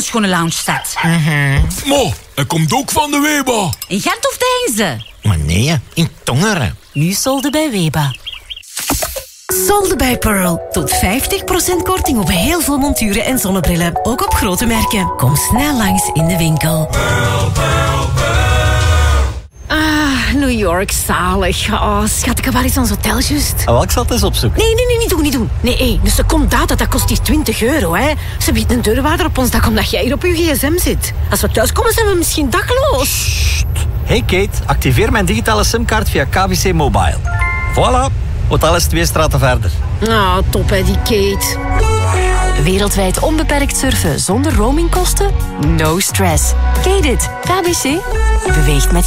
schone lounge staat. Mo, hij komt ook van de Weba. In Gent of Deinze? Maar nee, in Tongeren. Nu solde bij Weba. Solde bij Pearl. Tot 50% korting op heel veel monturen en zonnebrillen. Ook op grote merken. Kom snel langs in de winkel. Pearl, Pearl, Pearl. Ah, New York, zalig. Oh, schat, ik heb wel eens ons hotel juist. Ik zal het eens opzoeken. Nee, niet doen. Nee, een secondaat, dat kost hier €20, hè. Ze biedt een deurwaarder op ons dak omdat jij hier op je gsm zit. Als we thuis komen, zijn we misschien dakloos. Hey Kate, activeer mijn digitale simkaart via KBC Mobile. Voilà, hotel is 2 straten verder. Ah, top hè, die Kate. Wereldwijd onbeperkt surfen zonder roamingkosten? No stress. Kate it. KBC. Beweegt met